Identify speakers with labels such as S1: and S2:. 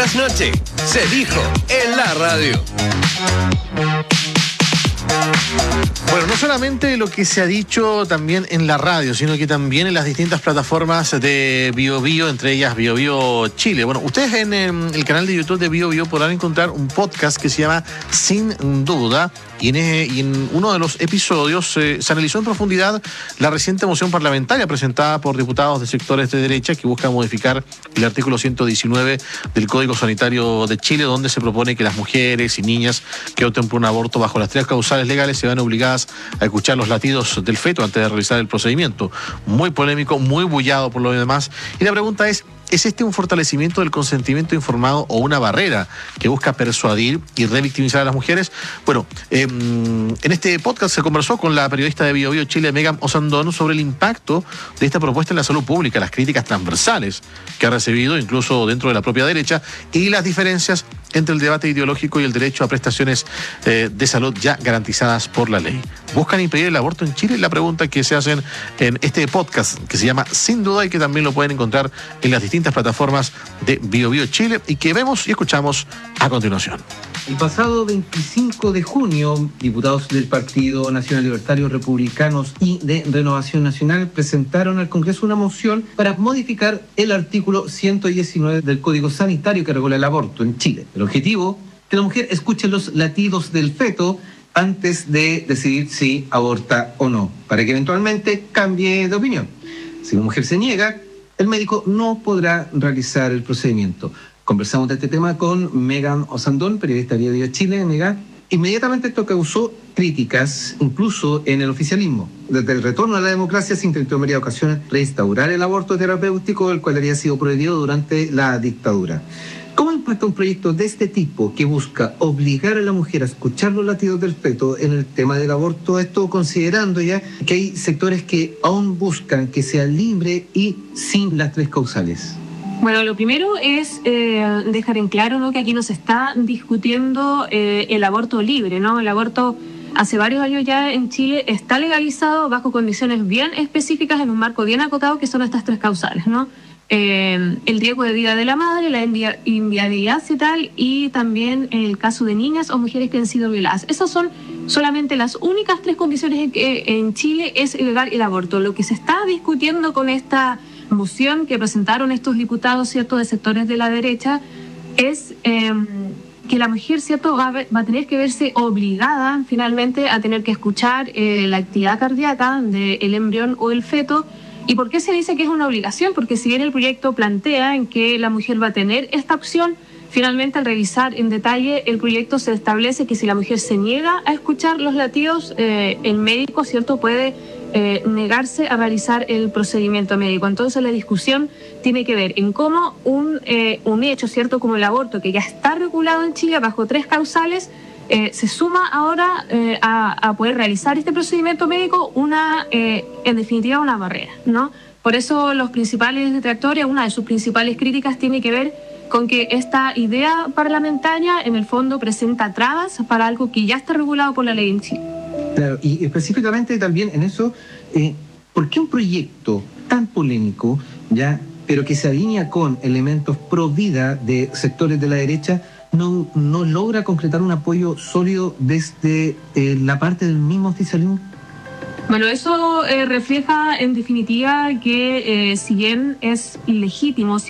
S1: Buenas noches, se dijo en la radio.
S2: Bueno, no solamente lo que se ha dicho también en la radio, sino que también en las distintas plataformas de BioBio, entre ellas BioBio Chile. Bueno, ustedes en el canal de YouTube de BioBio podrán encontrar un podcast que se llama Sin Duda, y en uno de los episodios se analizó en profundidad la reciente moción parlamentaria presentada por diputados de sectores de derecha que busca modificar el artículo 119 del Código Sanitario de Chile, donde se propone que las mujeres y niñas que opten por un aborto bajo las 3 causales legales se van obligadas a escuchar los latidos del feto antes de realizar el procedimiento. Muy polémico, muy bullado por lo demás. Y la pregunta ¿es este un fortalecimiento del consentimiento informado o una barrera que busca persuadir y revictimizar a las mujeres? Bueno, en este podcast se conversó con la periodista de BioBio Chile, Megan Osandón, sobre el impacto de esta propuesta en la salud pública, las críticas transversales que ha recibido incluso dentro de la propia derecha y las diferencias entre el debate ideológico y el derecho a prestaciones de salud ya garantizadas por la ley. ¿Buscan impedir el aborto en Chile? La pregunta que se hacen en este podcast que se llama Sin Duda y que también lo pueden encontrar en las distintas plataformas de BioBio Chile y que vemos y escuchamos a continuación.
S3: El pasado 25 de junio, diputados del Partido Nacional Libertario, Republicanos y de Renovación Nacional presentaron al Congreso una moción para modificar el artículo 119 del Código Sanitario que regula el aborto en Chile. El objetivo, que la mujer escuche los latidos del feto antes de decidir si aborta o no, para que eventualmente cambie de opinión. Si la mujer se niega, el médico no podrá realizar el procedimiento. Conversamos de este tema con Megan Osandón, periodista de BioBio Chile. Megan, inmediatamente esto causó críticas, incluso en el oficialismo. Desde el retorno a la democracia se intentó en varias ocasiones reinstaurar el aborto terapéutico, el cual había sido prohibido durante la dictadura. ¿Cómo impacta un proyecto de este tipo que busca obligar a la mujer a escuchar los latidos del feto en el tema del aborto? Esto considerando ya que hay sectores que aún buscan que sea libre y sin las 3 causales.
S4: Bueno, lo primero es dejar en claro, ¿no?, que aquí no se está discutiendo el aborto libre, ¿no? El aborto hace varios años ya en Chile está legalizado bajo condiciones bien específicas en un marco bien acotado que son estas 3 causales, ¿no? El riesgo de vida de la madre, la inviabilidad fetal y también el caso de niñas o mujeres que han sido violadas. Esas son solamente las únicas 3 condiciones en que en Chile es ilegal el aborto. Lo que se está discutiendo con esta moción que presentaron estos diputados, ¿cierto?, de sectores de la derecha, es que la mujer, ¿cierto?, va a tener que verse obligada finalmente a tener que escuchar la actividad cardíaca del embrión o el feto. ¿Y por qué se dice que es una obligación? Porque si bien el proyecto plantea en que la mujer va a tener esta opción, finalmente al revisar en detalle el proyecto se establece que si la mujer se niega a escuchar los latidos, el médico, ¿cierto?, puede negarse a realizar el procedimiento médico. Entonces la discusión tiene que ver en cómo un hecho, ¿cierto?, como el aborto, que ya está regulado en Chile bajo 3 causales, se suma ahora a poder realizar este procedimiento médico en definitiva una barrera, ¿no? Por eso los principales detractores, una de sus principales críticas tiene que ver con que esta idea parlamentaria en el fondo presenta trabas para algo que ya está regulado por la ley en Chile.
S3: Claro, y específicamente también en eso, ¿por qué un proyecto tan polémico, ya, pero que se alinea con elementos pro vida de sectores de la derecha, no logra concretar un apoyo sólido desde la parte del mismo oficialismo?
S4: Bueno, eso refleja en definitiva que si bien es legítimo